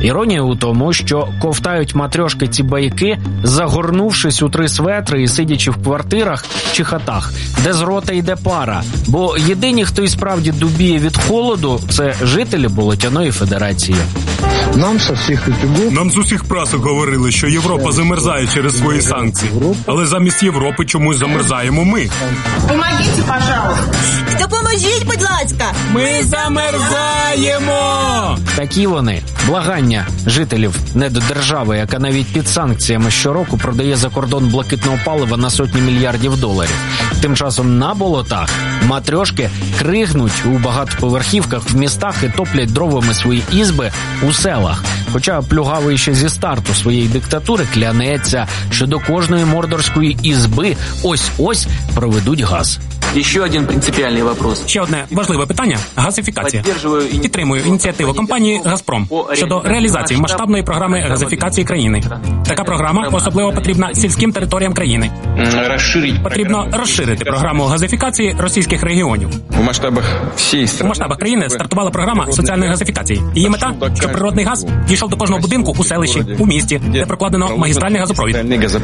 Іронія у тому, що ковтають матрьошки ці байки, загорнувшись у 3 светри і сидячи в квартирах чи хатах, де з рота йде пара. Бо єдині, хто і справді дубіє від холоду, це жителі Болотяної Федерації. Нам з усіх прасок говорили, що Європа замерзає через свої санкції. Але замість Європи чомусь замерзаємо ми. Помогите, пожалуйста. Допоможіть, будь ласка. Ми замерзаємо! Такі вони. Благання жителів недодержави, яка навіть під санкціями щороку продає за кордон блакитного палива на сотні мільярдів доларів. Тим часом на болотах матрьошки кригнуть у багатоповерхівках в містах і топлять дровами свої ізби у селах. Хоча Плюгавий ще зі старту своєї диктатури клянеться, що до кожної мордорської ізби ось-ось проведуть газ. Ще один принципіальний вопрос. Ще одне важливе питання – газифікація. Підтримую ініціативу компанії «Газпром» щодо реалізації масштабної програми газифікації країни. Така програма особливо потрібна сільським територіям країни. Потрібно розширити програму газифікації російських регіонів. У масштабах країни стартувала програма соціальної газифікації. Її мета – щоб природний газ дійшов до кожного будинку у селищі, у місті, де прокладено магістральний газопровід.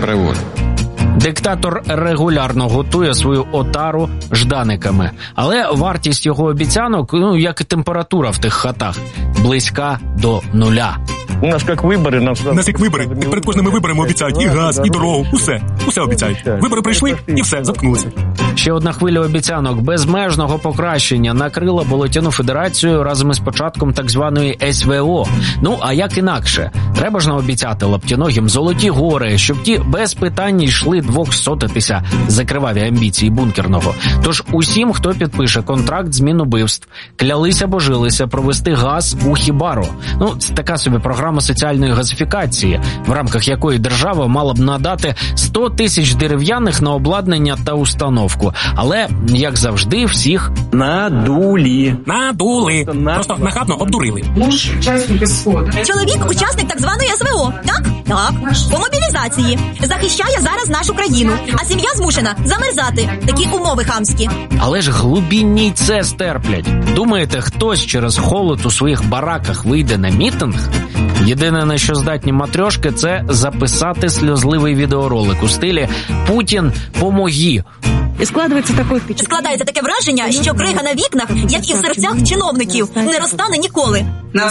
Диктатор регулярно готує свою отару жданиками. Але вартість його обіцянок, як і температура в тих хатах, близька до нуля. У нас як вибори. Нас як вибори. Перед кожними виборами обіцяють і газ, і дорогу. Усе обіцяють. Вибори прийшли, і все, заткнулися. Ще одна хвиля обіцянок безмежного покращення накрила Болотяну Федерацію разом із початком так званої СВО. А як інакше? Треба ж наобіцяти лаптяногім золоті гори, щоб ті без питань йшли 200-тися за криваві амбіції бункерного. Тож усім, хто підпише контракт з Мінубивств, клялися божилися провести газ у Хібару. Це така собі програма соціальної газифікації, в рамках якої держава мала б надати 100 тисяч дерев'яних на обладнання та установку. Але, як завжди, всіх надули. Просто нахабно обдурили. Муж учасник СВО. Чоловік учасник так званої СВО. Так? Так. По мобілізації. Захищає зараз нашу країну. А сім'я змушена замерзати. Такі умови хамські. Але ж глубінні й це стерплять. Думаєте, хтось через холод у своїх бараках вийде на мітинг? Єдине, на що здатні матрьошки, це записати сльозливий відеоролик у стилі «Путін, помоги». Складається таке враження, що крига на вікнах, як і в серцях чиновників, не розтане ніколи.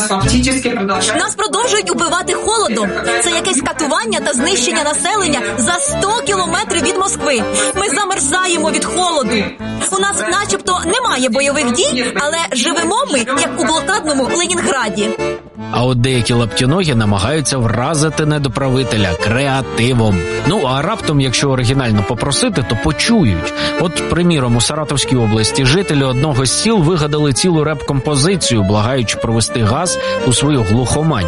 Нас продовжують убивати холодом. Це якесь катування та знищення населення за 100 кілометрів від Москви. Ми замерзаємо від холоду. У нас начебто немає бойових дій, але живемо ми, як у блокадному Ленінграді. А от деякі лаптяногі намагаються вразити недоправителя креативом. А раптом, якщо оригінально попросити, то почують. От, приміром, у Саратовській області жителі одного з сіл вигадали цілу реп-композицію, благаючи провести газ у свою глухомань.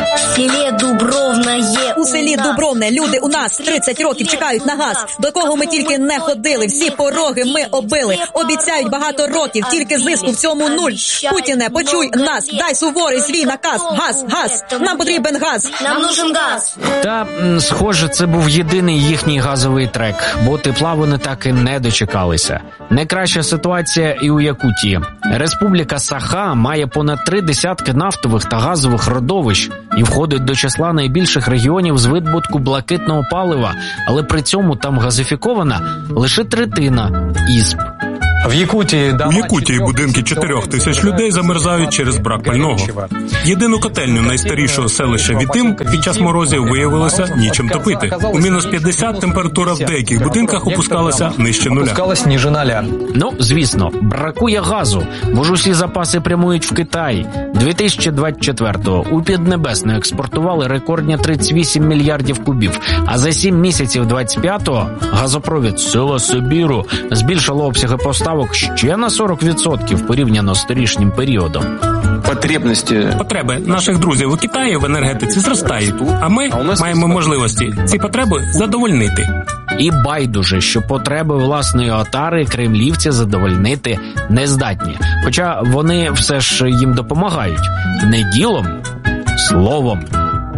У селі Дубровне люди у нас 30 років чекають на газ, до кого ми тільки не ходили, всі пороги ми оббили, обіцяють багато років, тільки зиску в цьому нуль. Путіне, почуй нас, дай суворий свій наказ, газ, нам потрібен газ. Нам нужен газ. Та, схоже, це був єдиний їхній газовий трек, бо тепла вони так і не дочекалися. Найкраща ситуація і у Якутії. Республіка Саха має понад 3 десятки нафтових та газових родовищ і входить до числа найбільших регіонів з видобутку блакитного палива, але при цьому там газифікована лише третина ізб. У Якутії будинки 4 тисяч людей замерзають через брак пального. Єдину котельню найстарішого селища Вітим під час морозів виявилося нічим топити. У мінус 50 температура в деяких будинках опускалася нижче нуля. Звісно, бракує газу, бо ж усі запаси прямують в Китай. 2024-го у Піднебесне експортували рекордні 38 мільярдів кубів, а за 7 місяців 25-го газопровід Сила Сибіру збільшило обсяги поставок ще на 40% порівняно з торішнім періодом. Потреби наших друзів у Китаї в енергетиці зростають, а ми маємо можливості ці потреби задовольнити. І байдуже, що потреби власної отари кремлівці задовольнити не здатні. Хоча вони все ж їм допомагають. Не ділом, словом.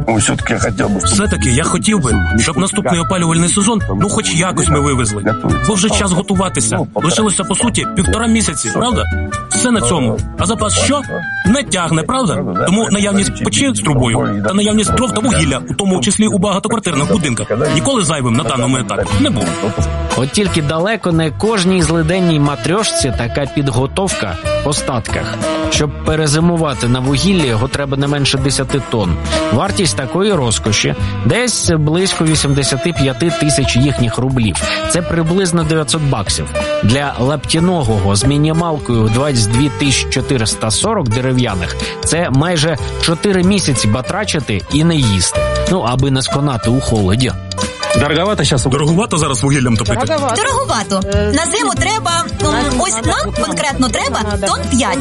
Все-таки я хотів би, щоб наступний опалювальний сезон, хоч якось ми вивезли. Бо вже час готуватися. Лишилося, по суті, 1,5 місяці, правда? Все на цьому. А запас що? Не тягне, правда? Тому наявність печі з трубою та наявність дров та вугілля, у тому числі у багатоквартирних будинках, ніколи зайвим на даному етапі не було. От тільки далеко не кожній злиденній матрьошці така підготовка по статках. Щоб перезимувати на вугіллі, його треба не менше 10 тонн. Вартість такої розкоші десь близько 85 тисяч їхніх рублів. Це приблизно $900. Для лаптяного з мінімалкою 22 440 дерев'яних це майже 4 місяці батрачити і не їсти. Аби не сконати у холоді. Дороговато зараз вугіллям топити? Дороговато. На зиму треба, ось нам конкретно треба тонн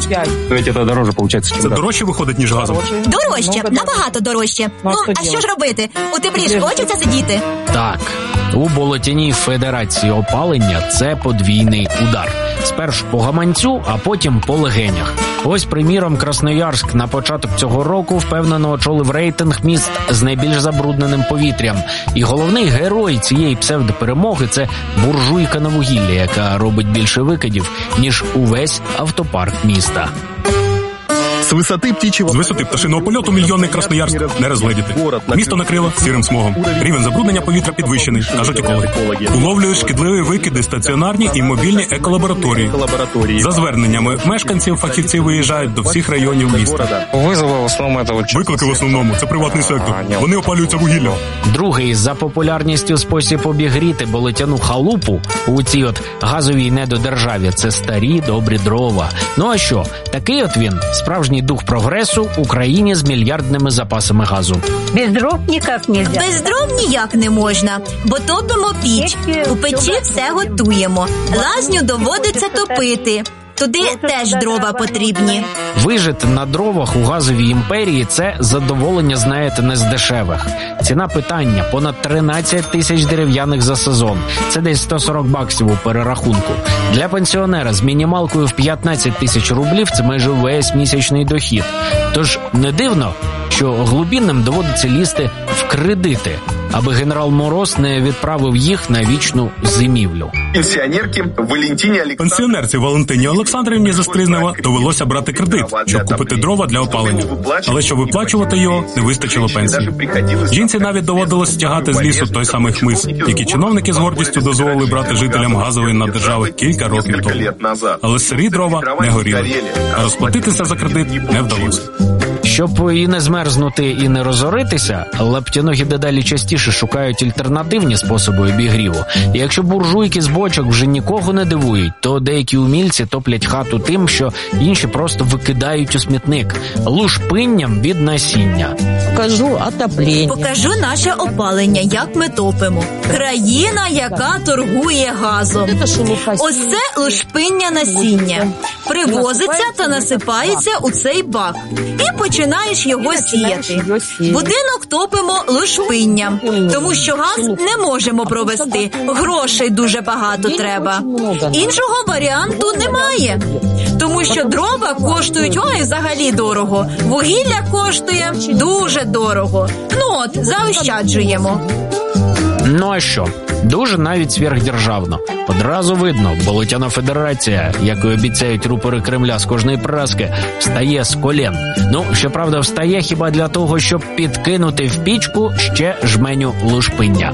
5. Це дорожче виходить, ніж газом? Дорожче, набагато дорожче. А що ж робити? У теплі ж хочеться сидіти? Так, у Болотяній Федерації опалення це подвійний удар. Спершу по гаманцю, а потім по легенях. Ось, приміром, Красноярськ на початок цього року впевнено очолив рейтинг міст з найбільш забрудненим повітрям. І головний герой цієї псевдоперемоги – це буржуйка на вугіллі, яка робить більше викидів, ніж увесь автопарк міста. З висоти пташиного польоту мільйонний Красноярськ не розгледіти. Місто накрило сірим смогом. Рівень забруднення повітря підвищений, кажуть екологи. Уловлюють шкідливі викиди стаціонарні і мобільні еколабораторії. За зверненнями мешканців, фахівці виїжджають до всіх районів міста. Виклики в основному – це приватний сектор. Вони опалюються вугіллям. Другий за популярністю спосіб обігріти болотяну халупу у цій газовій недодержаві – це старі добрі дрова. А що? Такий він, справжній дух прогресу в Україні з мільярдними запасами газу. Без дров ніяк не можна. Без дров ніяк не можна, бо топимо піч. У печі все готуємо. Лазню доводиться топити. Туди теж дрова потрібні. Вижити на дровах у газовій імперії – це задоволення, знаєте, не з дешевих. Ціна питання – понад 13 тисяч дерев'яних за сезон. Це десь $140 у перерахунку. Для пенсіонера з мінімалкою в 15 тисяч рублів – це майже весь місячний дохід. Тож не дивно, що глубінним доводиться лізти в кредити, аби генерал Мороз не відправив їх на вічну зимівлю. Пенсіонерці Валентині Олександрівні з Стризнева довелося брати кредит, щоб купити дрова для опалення. Але щоб виплачувати його, не вистачило пенсії. Жінці навіть доводилось стягати з лісу той самий хмиз, який чиновники з гордістю дозволили брати жителям газової наддержави кілька років тому. Але сирі дрова не горіли, а розплатитися за кредит не вдалося. Щоб і не змерзнути, і не розоритися, лаптяногі дедалі частіше шукають альтернативні способи обігріву. І якщо буржуйки з бочок вже нікого не дивують, то деякі умільці топлять хату тим, що інші просто викидають у смітник – лушпинням від насіння. Покажу отоплення. Покажу наше опалення, як ми топимо. Країна, яка торгує газом. Ось це лушпиння насіння. Привозиться та насипається у цей бак. І починаєш його сіяти. Будинок топимо лушпинням, тому що газ не можемо провести. Грошей дуже багато треба. Іншого варіанту немає. Тому що дрова коштують, взагалі дорого. Вугілля коштує дуже дорого. Заощаджуємо. А що? Дуже навіть сверхдержавно. Одразу видно, Болотяна Федерація, як і обіцяють рупори Кремля з кожної праски, встає з колін. Щоправда, встає хіба для того, щоб підкинути в пічку ще жменю лушпиння.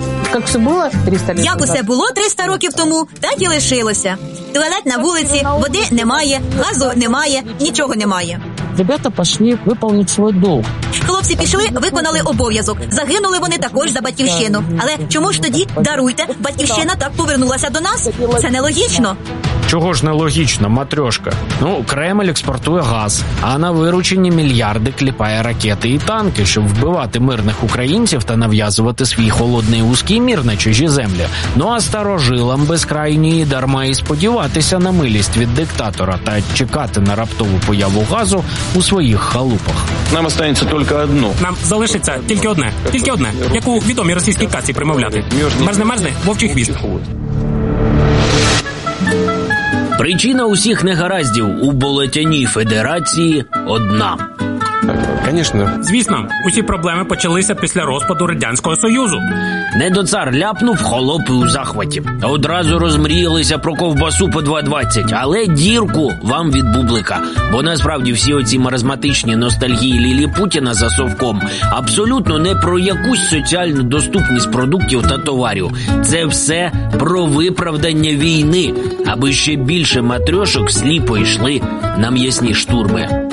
Як усе було 300 років тому, так і лишилося. Туалет на вулиці, води немає, газу немає, нічого немає. Ребята пішли виконати свій долг. Хлопці пішли, виконали обов'язок. Загинули вони також за батьківщину. Але чому ж тоді, даруйте, батьківщина так повернулася до нас? Це нелогічно. Чого ж нелогічно, матрьошка? Кремль експортує газ, а на виручені мільярди кліпає ракети і танки, щоб вбивати мирних українців та нав'язувати свій холодний узкий мір на чужі землі. А старожилам безкрайньої дарма і сподіватися на милість від диктатора та чекати на раптову появу газу у своїх халупах. Нам останеться тільки одне. Нам залишиться тільки одне, як у відомій російській казці примовляти. Мерзне, вовчий хвіст. Причина усіх негараздів у Болотяній Федерації одна. Звісно, усі проблеми почалися після розпаду Радянського Союзу. Недоцар ляпнув, холопи у захваті. Одразу розмріялися про ковбасу по 2,20, але дірку вам від бублика. Бо насправді всі оці маразматичні ностальгії Ліліпутіна за совком абсолютно не про якусь соціальну доступність продуктів та товарів. Це все про виправдання війни, аби ще більше матрьошок сліпо йшли на м'ясні штурми.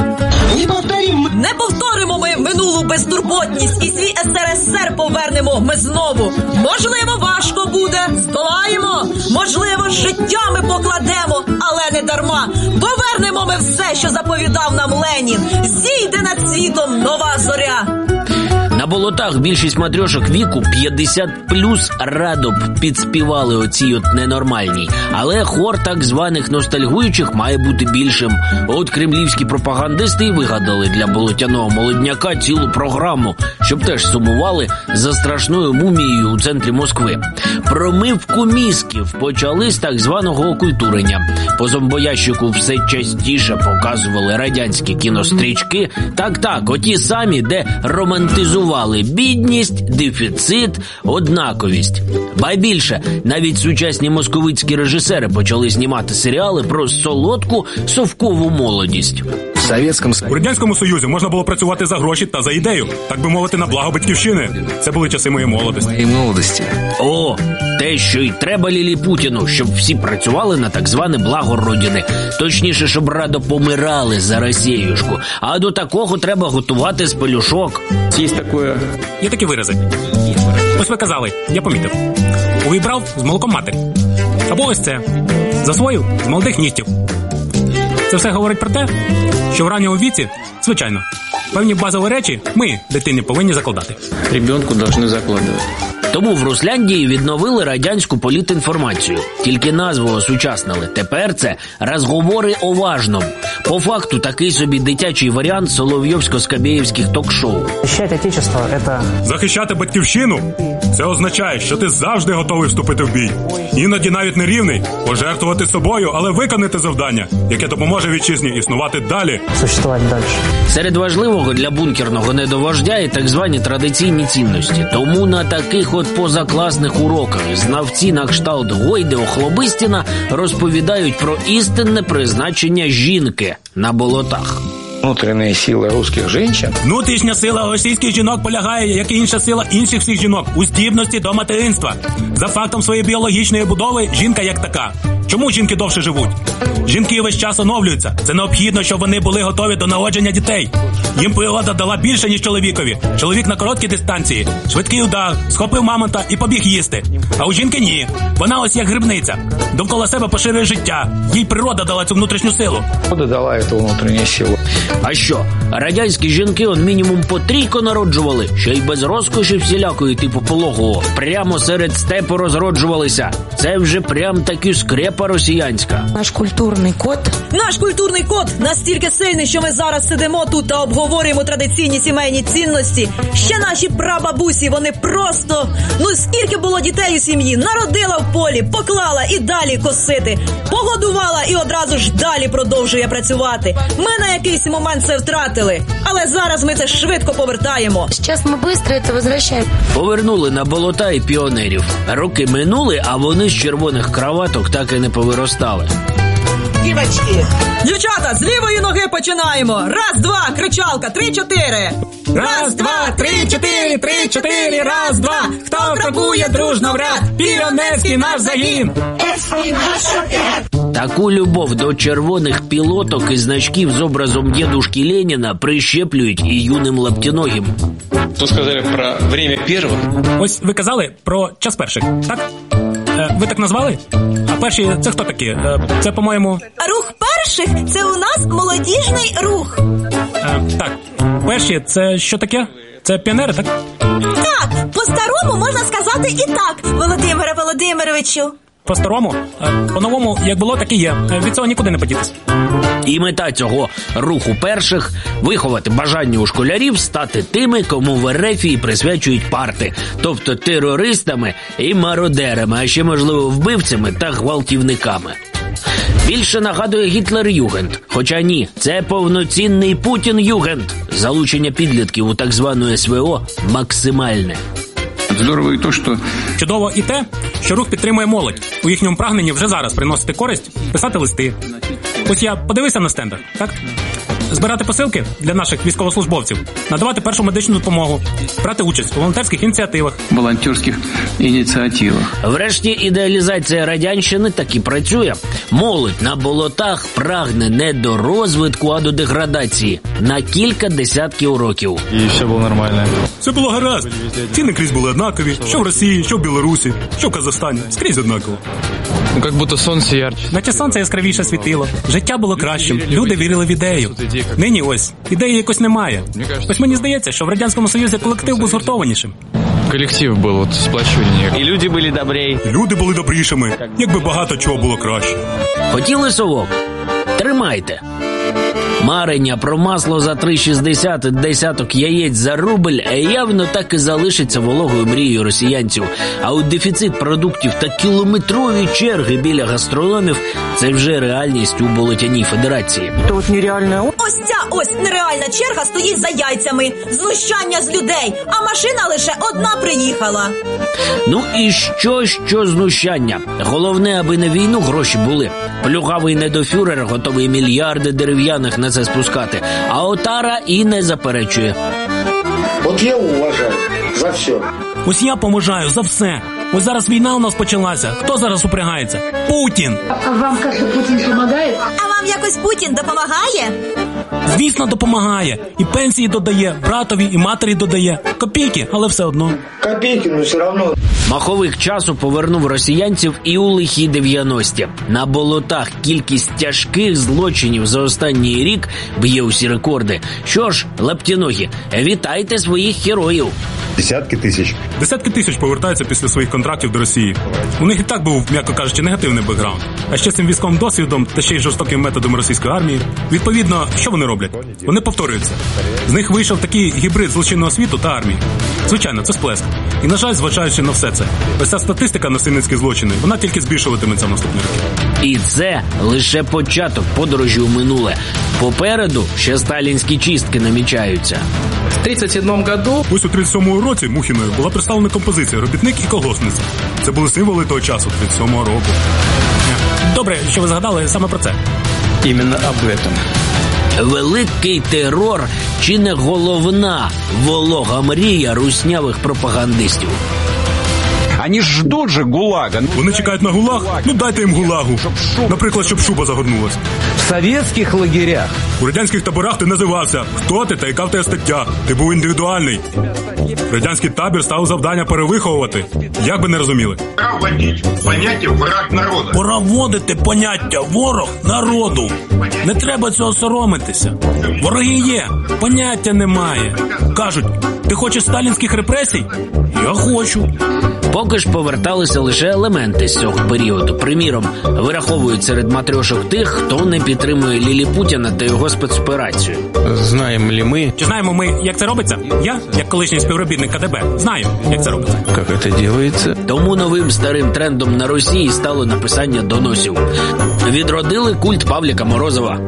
Не повторимо ми минулу безтурботність і свій СРСР повернемо ми знову. Можливо, важко буде, здолаємо. Можливо, життя ми покладемо, але не дарма. Повернемо ми все, що заповідав нам Ленін. Зійде над світом нова зоря. На болотах більшість матрьошок віку 50+ радо б підспівали оцій от ненормальній. Але хор так званих ностальгуючих має бути більшим. От кремлівські пропагандисти і вигадали для болотяного молодняка цілу програму, щоб теж сумували за страшною мумією у центрі Москви. Промивку мізків почали з так званого окультурення. По зомбоящику все частіше показували радянські кінострічки. Так, оті самі, де романтизували бідність, дефіцит, однаковість. Ба більше, навіть сучасні московицькі режисери почали знімати серіали про солодку совкову молодість. У Радянському Союзі можна було працювати за гроші та за ідею, так би мовити, на благо батьківщини. Це були часи моєї молодості. О, те, що й треба Ліліпутіну, щоб всі працювали на так зване благо Родини. Точніше, щоб радо помирали за Росіюшку. А до такого треба готувати з пелюшок. Є такі вирази. Ось ви казали, я помітив. Увібрав з молоком матері. Або ось це. Засвоїв з молодих нігтів. Це все говорить про те, що в ранньому віці, звичайно, певні базові речі ми, дитині, повинні закладати. Ребенку повинні закладати. Тому в Русляндії відновили радянську політінформацію. Тільки назву осучаснили. Тепер це «Розговори о важном». По факту такий собі дитячий варіант соловйовсько-скабєєвських ток-шоу. Захищати батьківщину – це означає, що ти завжди готовий вступити в бій. Іноді навіть не рівний, пожертвувати собою, але виконати завдання, яке допоможе вітчизні існувати далі. Серед важливого для бункерного недовождя і так звані традиційні цінності. Тому на таких от позакласних уроках знавці на кшталт Гойди Охлобистіна розповідають про істинне призначення жінки на болотах. Внутрішня сила русских жінок. Внутрішня сила російських жінок полягає, як і інша сила інших всіх жінок, у здібності до материнства. За фактом своєї біологічної будови, жінка як така. Чому жінки довше живуть? Жінки весь час оновлюються. Це необхідно, щоб вони були готові до народження дітей. Їм природа дала більше, ніж чоловікові. Чоловік на короткій дистанції. Швидкий удар, схопив мамонта і побіг їсти. А у жінки ні. Вона ось як грибниця. Довкола себе поширює життя. Їй природа дала цю внутрішню силу. Природа дала цю внутрішню силу. А що? Радянські жінки он мінімум по 3 народжували, ще й без розкоші всілякої типу пологового. Прямо серед степу розроджувалися. Це вже прям таки скрепа росіянська. Наш культурний код настільки сильний, що ми зараз сидимо тут та обговорюємо традиційні сімейні цінності. Ще наші прабабусі, вони просто... скільки було дітей у сім'ї, народила в полі, поклала і далі косити. Погодувала і одразу ж далі продовжує працювати. Ми на якийсь момент це втратили, але зараз ми це швидко повертаємо. Зараз ми швидко це повертаємо. Повернули на болота і піонерів. Роки минули, а вони з червоних краваток так і не повиростали. Дівочки! Дівчата, з лівої ноги починаємо. 1, 2, кричалка, 3, 4. 1, 2, 3, 4, 3, 4, 1, 2. Хто крокує дружно в ряд? Піонерський наш загін. Таку любов до червоних пілоток і значків з образом дідушки Леніна прищеплюють і юним лаптіногим. Тут сказали про время перших. Ось ви казали про час перших, так? Ви так назвали? А перші – це хто такі? Це, по-моєму... Рух перших – це у нас молодіжний рух. Так, перші – це що таке? Це піонери, так? Так, по-старому можна сказати і так, Володимире Володимировичу. По-старому? По-новому, як було, так і є. Від цього нікуди не подітись. І мета цього руху перших – виховати бажання у школярів стати тими, кому в РФ присвячують парти. Тобто терористами і мародерами, а ще, можливо, вбивцями та гвалтівниками. Більше нагадує Гітлер-Югенд. Хоча ні, це повноцінний Путін-Югенд. Залучення підлітків у так звану СВО максимальне. Здорово і то, що... Чудово і те, що рух підтримує молодь. У їхньому прагненні вже зараз приносити користь, писати листи. Ось я подивився на стендах, так? Збирати посилки для наших військовослужбовців, надавати першу медичну допомогу, брати участь у волонтерських ініціативах. Врешті ідеалізація радянщини таки працює. Молодь на болотах прагне не до розвитку, а до деградації. На кілька десятків років. І все було нормально. Все було гаразд. Ціни крізь були однакові. Що в Росії, що в Білорусі, що в Казахстані. Скрізь однаково. Ну, як будто сонце ярче. Наче сонце яскравіше світило. Життя було кращим. Люди вірили в ідею. Нині ось, ідеї якось немає. Ось мені здається, що в Радянському Союзі колектив був згуртованішим. Колектив був сплачуваний. І люди були добрі. Люди були добрішими. Якби багато чого було краще. Хотіли совок? Тримайте. Марення про масло за 3,60 і десяток яєць за рубль явно так і залишиться вологою мрією росіянців. А от дефіцит продуктів та кілометрові черги біля гастрономів – це вже реальність у Болотяній Федерації. Ось ця нереальна черга стоїть за яйцями. Знущання з людей, а машина лише одна приїхала. Ну і що знущання? Головне, аби на війну гроші були. Плюгавий недофюрер готовий мільярди дерев'яних на це спускати, а отара і не заперечує. От я уважаю за все. Ось я поможаю за все. Ось зараз війна у нас почалася. Хто зараз упрягається? Путін! А вам як-то Путін допомагає? А вам якось Путін допомагає? Звісно, допомагає. І пенсії додає, братові і матері додає. Копійки, але все одно. Копійки, но все одно. Маховик часу повернув росіянців і у лихі 90-ті. На болотах кількість тяжких злочинів за останній рік б'є усі рекорди. Що ж, лаптіногі, вітайте своїх героїв. Десятки тисяч повертаються після своїх контрактів до Росії. У них і так був, м'яко кажучи, негативний бекграунд. А ще з цим військовим досвідом та ще й жорстоким методом російської армії. Відповідно, що вони роблять? Вони повторюються. З них вийшов такий гібрид злочинного світу та армії. Звичайно, це сплеск. І, на жаль, зважаючи на все це, ось ця статистика насильницьких злочинів, вона тільки збільшуватиметься в наступні роки. І це лише початок подорожі у минуле. Попереду ще сталінські чистки намічаються. В 37 году... Ось у 37-му році Мухіною була представлена композиція «Робітник і колгоспниця». Це були символи того часу, 37-го року. Добре, що ви згадали саме про це. Іменно об этом. Великий терор чи не головна волога мрія руснявих пропагандистів? Они ждут же ГУЛАГа. Вони чекають на ГУЛАГ? Ну дайте їм ГУЛАГу. Наприклад, щоб шуба загорнулась. В советских лагерях. У радянських таборах ти називався. Хто ти та яка в тебе стаття? Ти був індивідуальний. Радянський табір став завдання перевиховувати. Як би не розуміли? Пора вводити поняття «враг народу». Пора вводити поняття «ворог народу». Не треба цього соромитися. Вороги є, поняття немає. Кажуть, ти хочеш сталінських репресій? Я хочу. Поки ж поверталися лише елементи з цього періоду. Приміром, вираховують серед матрьошок тих, хто не підтримує Ліліпутіна та його спецоперацію. Знаємо ли ми? Чи знаємо ми, як це робиться? Я, як колишній співробітник КДБ, знаю, як це робиться. Як це робиться? Тому новим старим трендом на Росії стало написання доносів. Відродили культ Павліка Морозова.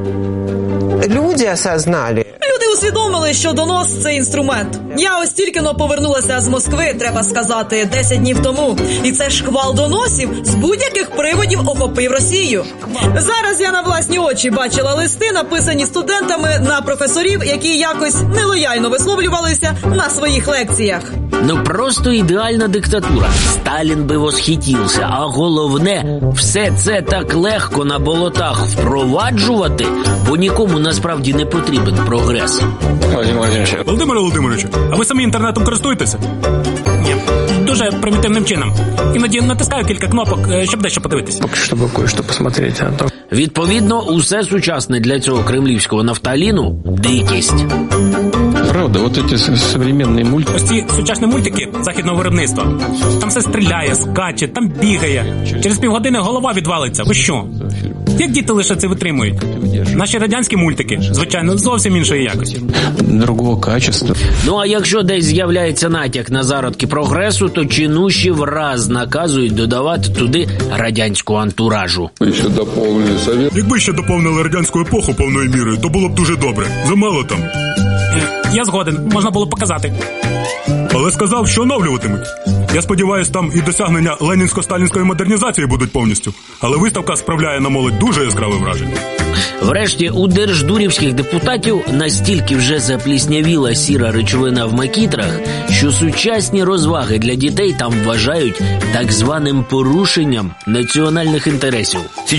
Люди осознали. Люди усвідомили, що донос – це інструмент. Я ось тільки-но повернулася з Москви, треба сказати, 10 днів тому. І це шквал доносів з будь-яких приводів охопив Росію. Зараз я на власні очі бачила листи, написані студентами на професорів, які якось нелояльно висловлювалися на своїх лекціях. Ну просто ідеальна диктатура. Сталін би восхитівся. А головне, все це так легко на болотах впроваджувати, бо нікому насправді не потрібен прогрес. Володимире Володимировичу, а ви самі інтернетом користуєтеся? Ні, дуже примітивним чином. Іноді натискаю кілька кнопок, щоб дещо подивитися. Щоб кое-що посмотрети, а то... Відповідно, усе сучасне для цього кремлівського нафталіну – дикість. Правда, от ці сучасні мультики. Ось ці сучасні мультики західного виробництва. Там все стріляє, скаче, там бігає. Через півгодини голова відвалиться. Ви що? Як діти лише це витримують? Наші радянські мультики, звичайно, зовсім іншої якості. Другого качества. Ну а якщо десь з'являється натяк на зародки прогресу, то чинуші враз наказують додавати туди радянську антуражу. Якби ще доповнили радянську епоху повною мірою, то було б дуже добре. Замало там. Я згоден, можна було показати. Але сказав, що оновлюватимуть. Я сподіваюся, там і досягнення ленінсько-сталінської модернізації будуть повністю. Але виставка справляє на молодь дуже яскраве враження. Врешті, у держдурівських депутатів настільки вже запліснявіла сіра речовина в макітрах, що сучасні розваги для дітей там вважають так званим порушенням національних інтересів.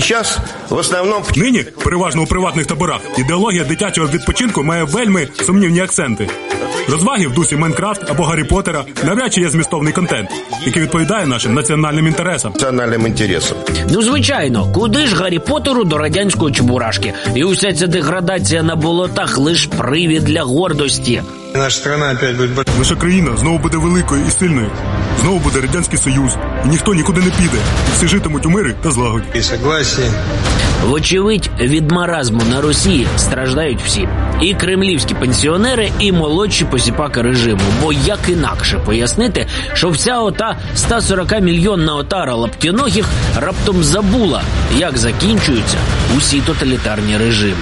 Нині, переважно у приватних таборах, ідеологія дитячого відпочинку має вельми сумнівні акценти. Розваги в дусі Майнкрафт або Гаррі Поттера навряд чи є змістовний контент, який відповідає нашим національним інтересам. Ну, звичайно, куди ж Гаррі Поттеру до радянської чебурашки? І уся ця деградація на болотах лиш привід для гордості. Наша країна знову буде великою і сильною. Знову буде Радянський Союз. І ніхто нікуди не піде. Всі житимуть у мирі та злагоді. Вочевидь, від маразму на Росії страждають всі. І кремлівські пенсіонери, і молодші посіпаки режиму. Бо як інакше пояснити, що вся ота 140-мільйонна отара лаптєногих раптом забула, як закінчуються усі тоталітарні режими.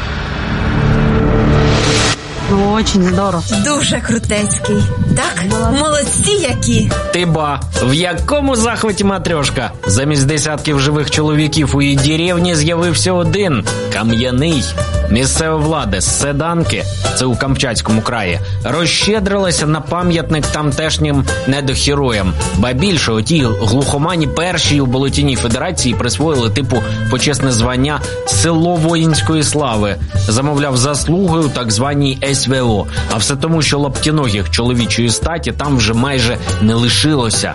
Очень здорово. Дуже крутецький. Так? Молодці які. Ти ба, в якому захваті матрьошка? Замість десятків живих чоловіків у її деревні з'явився один – кам'яний. Місцева влада з Седанки, це у Камчатському краї, розщедрилася на пам'ятник тамтешнім недохероям. Ба більше, оті глухомані перші у Болотяній Федерації присвоїли типу почесне звання «Село воїнської слави». Замовляв заслугою так званій СВО. А все тому, що лаптєногих чоловічої статі там вже майже не лишилося.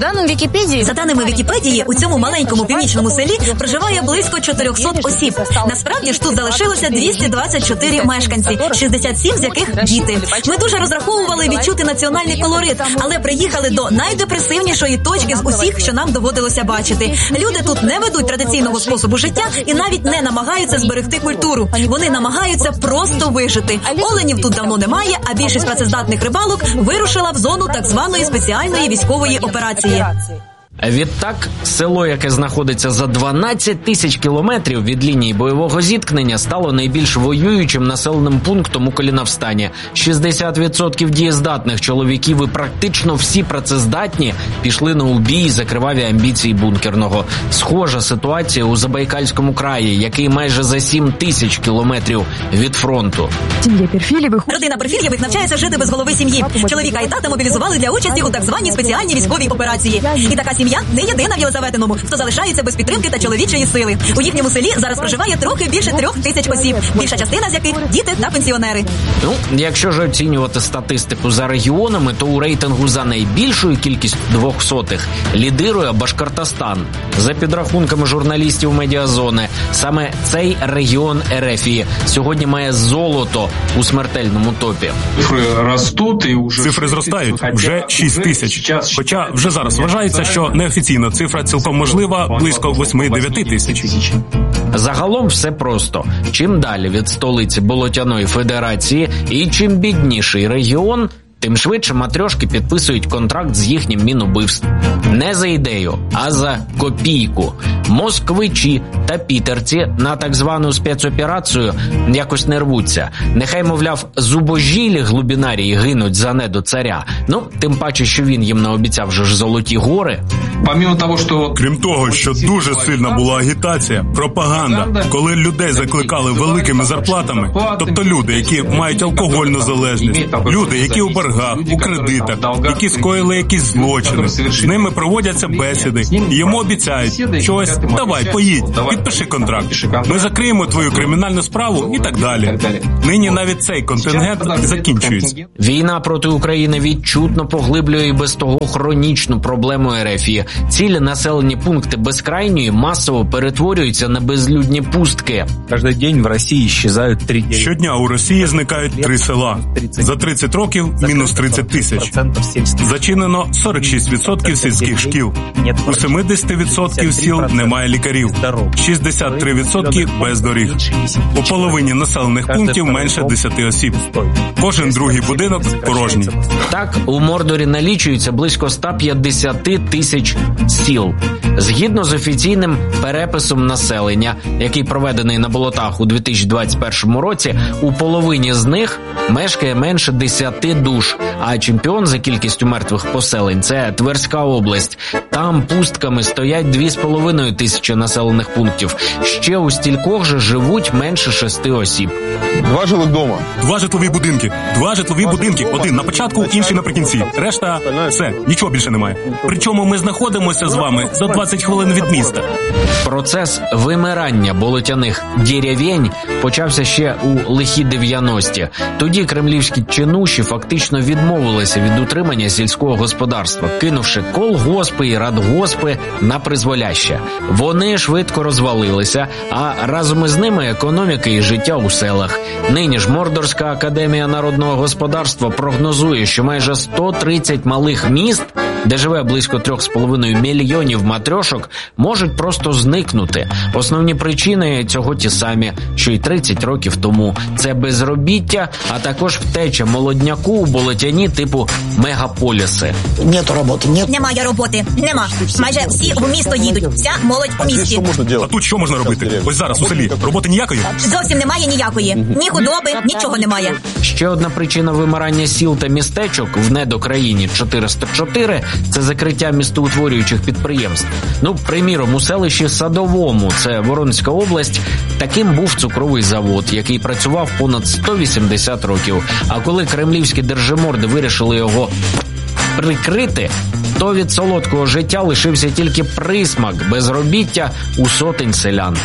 За даними Вікіпедії, у цьому маленькому північному селі проживає близько 400 осіб. Насправді ж тут залишилося 224 мешканці, 67 з яких діти. Ми дуже розраховували відчути національний колорит, але приїхали до найдепресивнішої точки з усіх, що нам доводилося бачити. Люди тут не ведуть традиційного способу життя і навіть не намагаються зберегти культуру. Вони намагаються просто вижити. Оленів тут давно немає, а більшість працездатних рибалок вирушила в зону так званої спеціальної військової операції. Відтак, село, яке знаходиться за 12 тисяч кілометрів від лінії бойового зіткнення, стало найбільш воюючим населеним пунктом у Коліновстані. 60% дієздатних чоловіків і практично всі працездатні пішли на убій за криваві амбіції бункерного. Схожа ситуація у Забайкальському краї, який майже за 7 тисяч кілометрів від фронту. Родина Перфільєвих навчається жити без голови сім'ї. Чоловіка і тата мобілізували для участі у так званій спеціальній військовій операції. І така сім'я не єдина в Єлизаветиному, хто залишається без підтримки та чоловічої сили. У їхньому селі зараз проживає трохи більше 3000 осіб, більша частина з яких – діти та пенсіонери. Ну, якщо ж оцінювати статистику за регіонами, то у рейтингу за найбільшою кількістю 200-х лідирує Башкортостан. За підрахунками журналістів медіазони, саме цей регіон РФ сьогодні має золото у смертельному топі. Цифри зростають, вже 6 тисяч. Хоча вже зараз вважається, що неофіційна цифра цілком можлива – близько 8-9 тисяч. Загалом все просто. Чим далі від столиці Болотяної Федерації і чим бідніший регіон, тим швидше матрьошки підписують контракт з їхнім мінубивством. Не за ідею, а за копійку. Москвичі та пітерці на так звану спецоперацію якось не рвуться. Нехай, мовляв, зубожілі глубінарії гинуть за не до царя. Ну, тим паче, що він їм наобіцяв же ж золоті гори. Крім того, що дуже сильна була агітація, пропаганда, коли людей закликали великими зарплатами, тобто люди, які мають алкогольну залежність, люди, які у боргах, у кредитах, які скоїли якісь злочини, з ними проводяться бесіди, і йому обіцяють, що ось, давай, поїдь, підпиши контракт, ми закриємо твою кримінальну справу і так далі. Нині навіть цей контингент закінчується. Війна проти України відчутно поглиблює і без того хронічну проблему РФ. Цілі населені пункти безкрайньої масово перетворюються на безлюдні пустки. Кожен день в Росії щезають 3 деревні. Щодня у Росії зникають 3 села. За 30 років мінус 30 тисяч. Зачинено 46% сільських шкіл. У 70% сіл немає лікарів. 63% без доріг. У половині населених пунктів менше 10 осіб. Кожен другий будинок порожній. Так, у Мордорі налічується близько 150 тисяч сіл. Згідно з офіційним переписом населення, який проведений на болотах у 2021 році, у половині з них мешкає менше 10 душ. А чемпіон за кількістю мертвих поселень – це Тверська область. Там пустками стоять 2,5 тисячі населених пунктів. Ще у стількох же живуть менше 6 осіб. 2 жилих дома. 2 житлові будинки. 2 житлові будинки. Один на початку, інший наприкінці. Решта – все. Нічого більше немає. Причому ми знаходимося з вами за 20 хвилин від міста. Процес вимирання болотяних деревень почався ще у лихі 90-ті. Тоді кремлівські чинуші фактично відмовилися від утримання сільського господарства, кинувши колгоспи і радгоспи на призволяще. Вони швидко розвалилися, а разом із ними економіка і життя у селах. Нині ж Мордорська академія народного господарства прогнозує, що майже 130 малих міст, де живе близько 3,5 мільйонів матрьошок, можуть просто зникнути. Основні причини цього ті самі, що й 30 років тому. Це безробіття, а також втеча молодняку у болотяні типу мегаполіси. Нету роботи, Немає роботи, нема. Майже всі в місто їдуть, вся молодь у місті. А тут що можна робити? Ось зараз у селі роботи ніякої? Зовсім немає ніякої. Ні худоби, нічого немає. Ще одна причина вимирання сіл та містечок в недокраїні 404 – це закриття містоутворюючих підприємств. Приміром, у селищі Садовому, це Воронезька область, таким був цукровий завод, який працював понад 180 років. А коли кремлівські держиморди вирішили його прикрити, то від солодкого життя лишився тільки присмак безробіття у сотень селян.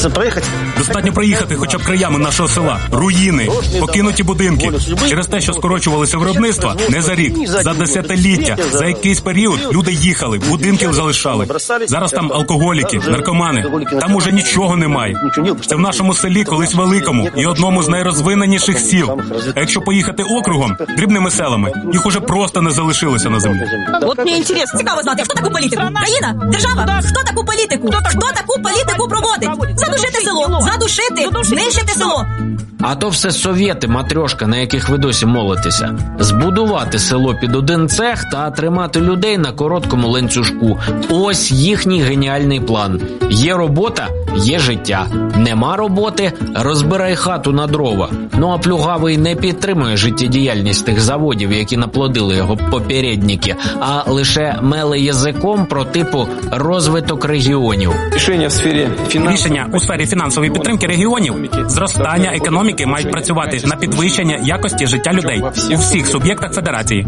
Достатньо проїхати хоча б краями нашого села. Руїни, покинуті будинки. Через те, що скорочувалися виробництва, не за рік, за десятиліття, за якийсь період люди їхали, будинки залишали. Зараз там алкоголіки, наркомани. Там уже нічого немає. Це в нашому селі, колись великому, і одному з найрозвиненіших сіл. А якщо поїхати округом, дрібними селами, їх уже просто не залишилося на землі. От мені інтересно, цікаво знати, хто таку політику? Країна? Держава? Хто таку політику? Хто таку політику проводить? Задушити село, знищити село. А то все совєти, матрьошка, на яких ви досі молитеся. Збудувати село під один цех та тримати людей на короткому ланцюжку. Ось їхній геніальний план. Є робота – є життя. Нема роботи – розбирай хату на дрова. А Плюгавий не підтримує життєдіяльність тих заводів, які наплодили його попередники, а лише меле язиком про типу розвиток регіонів. Рішення у сфері фінансової підтримки регіонів, зростання економіки мають працювати на підвищення якості життя людей у всіх суб'єктах федерації.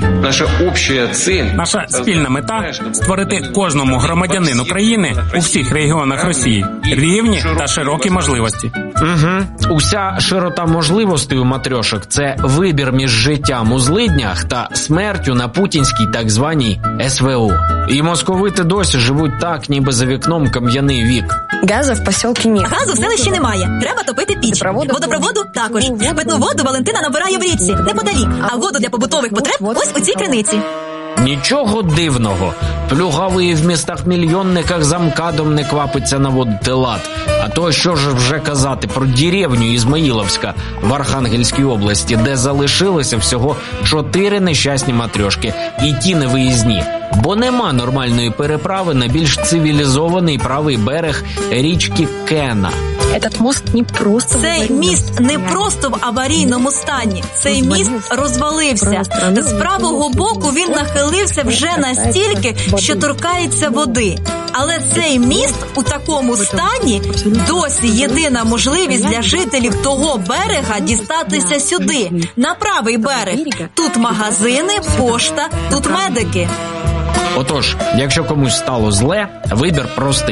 Наша спільна мета – створити кожному громадянину країни у всіх регіонах Росії рівні та широкі можливості. Уся широта можливостей у матрьошок – це вибір між життям у злиднях та смертю на путінській так званій СВО. І московити досі живуть так, ніби за вікном кам'яний вік. Газу в поселке нет. Газу в селищі немає. Треба топити піч. Водопроводу також. Питну воду Валентина набирає в річці, неподалік. А воду для побутових потреб ось у цій криниці. Нічого дивного. Плюгавий в містах-мільйонниках за МКАДом не квапиться наводити лад. А то що ж вже казати про деревню Ізмаїловська в Архангельській області, де залишилося всього 4 нещасні матрьошки, і ті не виїзні. Бо нема нормальної переправи на більш цивілізований правий берег річки Кена. Цей міст не просто в аварійному стані. Цей міст розвалився. З правого боку він нахилився вже настільки, що торкається води. Але цей міст у такому стані досі єдина можливість для жителів того берега дістатися сюди, на правий берег. Тут магазини, пошта, тут медики. Отож, якщо комусь стало зле, вибір простий.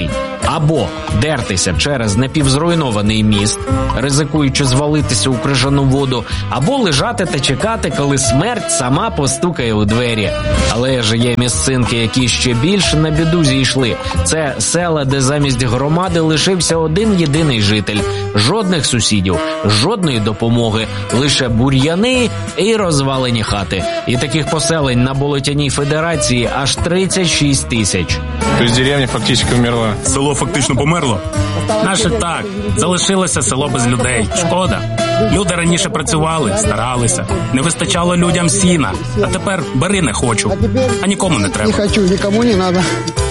Або дертися через напівзруйнований міст, ризикуючи звалитися у крижану воду, або лежати та чекати, коли смерть сама постукає у двері. Але ж є місцинки, які ще більше на біду зійшли. Це села, де замість громади лишився один єдиний житель. Жодних сусідів, жодної допомоги, лише бур'яни і розвалені хати. І таких поселень на Болотяній Федерації аж 36 тисяч. Тобто деревня фактично вмерла. Село фактично померло? Наше так. Залишилося село без людей. Шкода. Люди раніше працювали, старалися. Не вистачало людям сіна. А тепер бери не хочу. А нікому не треба. Не хочу, нікому не треба.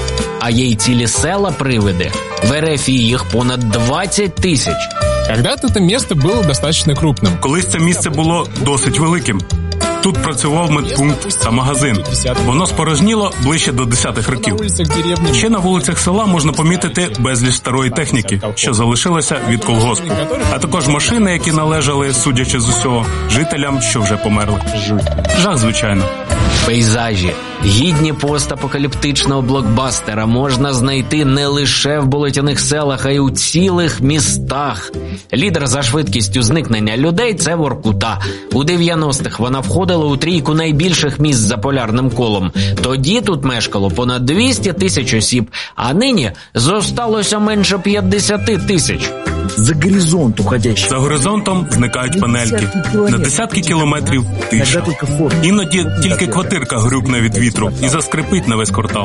А є й цілі села-привиди. В РФ їх понад 20 тисяч. Когда-то это место было достаточно крупным. Колись це місце було досить великим. Тут працював медпункт та магазин. Воно спорожніло ближче до 10-х років. Ще на вулицях села можна помітити безліч старої техніки, що залишилася від колгоспу. А також машини, які належали, судячи з усього, жителям, що вже померли. Жах, звичайно. Пейзажі, гідні постапокаліптичного блокбастера, можна знайти не лише в болотяних селах, а й у цілих містах. Лідер за швидкістю зникнення людей – це Воркута. У 90-х вона входила у трійку найбільших міст за полярним колом. Тоді тут мешкало понад 200 тисяч осіб, а нині зосталося менше 50 тисяч. За горизонт уходящий. За горизонтом зникають панельки. На десятки кілометрів тиша. Іноді тільки квартирка грюкне від вітру і заскрипить на весь квартал.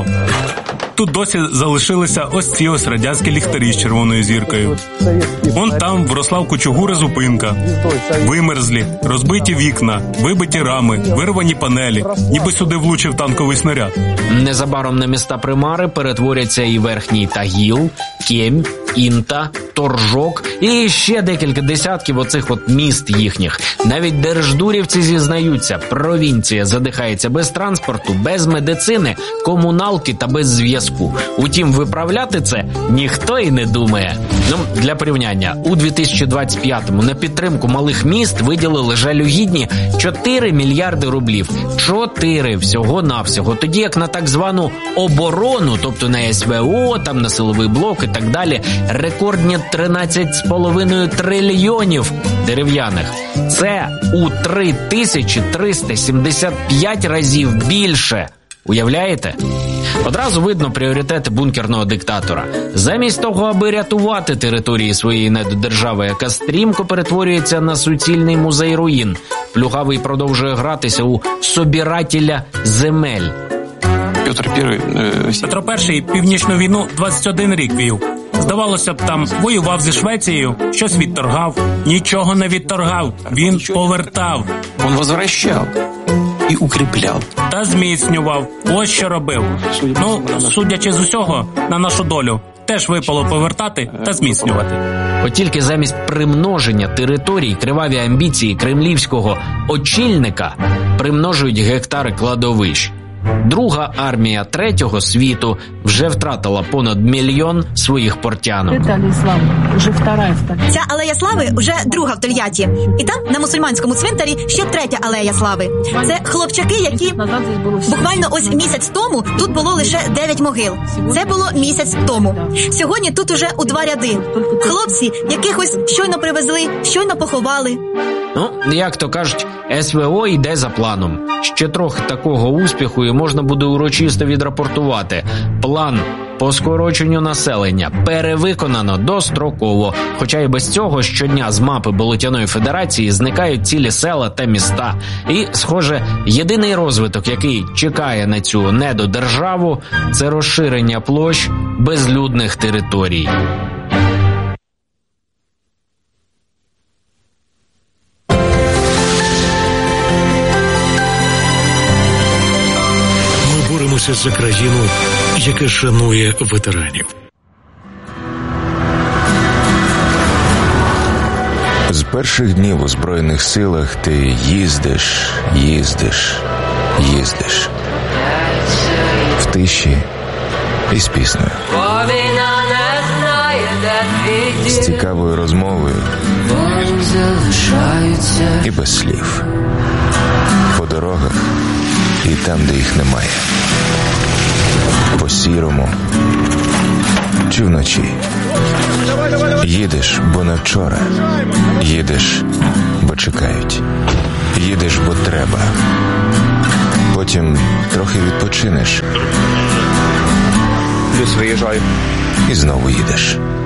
Тут досі залишилися ось ці ось радянські ліхтарі з червоною зіркою. Вон там вросла в кучугури зупинка. Вимерзлі, розбиті вікна, вибиті рами, вирвані панелі. Ніби сюди влучив танковий снаряд. Незабаром на міста примари перетворяться і Верхній Тагіл, Кемь, Інта, Торжок і ще декілька десятків оцих от міст їхніх. Навіть держдурівці зізнаються, провінція задихається без транспорту, без медицини, комуналки та без зв'язку. Утім, виправляти це ніхто і не думає. Для порівняння, у 2025-му на підтримку малих міст виділили жалюгідні 4 мільярди рублів. 4 всього-навсього. Тоді як на так звану оборону, тобто на СВО, там на силовий блок і так далі, рекордні 13,5 трильйонів дерев'яних. Це у 3375 разів більше. Уявляєте? Одразу видно пріоритети бункерного диктатора. Замість того, аби рятувати території своєї недодержави, яка стрімко перетворюється на суцільний музей руїн, Плюгавий продовжує гратися у собирателя земель. Петро І Північну війну 21 рік вів. Здавалося б, там воював зі Швецією, щось відторгав. Нічого не відторгав, він повертав. Він возвращав і укріпляв. Та зміцнював. Ось що робив. Судячи з усього, на нашу долю теж випало повертати та зміцнювати. От тільки замість примноження територій криваві амбіції кремлівського очільника примножують гектари кладовищ. Друга армія Третього світу вже втратила понад 1 мільйон своїх портянок. Ця алея слави вже друга в Тольятті. І там, на мусульманському цвинтарі, ще третя алея слави. Це хлопчаки, які буквально ось місяць тому тут було лише 9 могил. Це було місяць тому. Сьогодні тут уже у 2 ряди. Хлопці, яких ось щойно привезли, щойно поховали. Як то кажуть, СВО йде за планом. Ще трохи такого успіху і можна буде урочисто відрапортувати. План по скороченню населення перевиконано достроково. Хоча і без цього щодня з мапи Болотяної Федерації зникають цілі села та міста. І, схоже, єдиний розвиток, який чекає на цю недодержаву, це розширення площ безлюдних територій. За країну, яка шанує ветеранів. З перших днів у Збройних силах ти їздиш. В тиші і з піснею. З цікавою розмовою і без слів. По дорогах і там, де їх немає. По сірому чи вночі. Їдеш, бо на вчора. Їдеш, бо чекають. Їдеш, бо треба. Потім трохи відпочинеш. Плюс виїжджаю. І знову їдеш.